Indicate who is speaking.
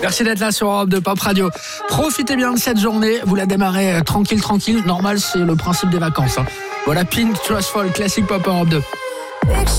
Speaker 1: Merci d'être là sur Europe 2 Pop Radio. Profitez bien de cette journée. Vous la démarrez tranquille. Normal, c'est le principe des vacances. Voilà, Pink, Trustful, classique Pop Europe 2.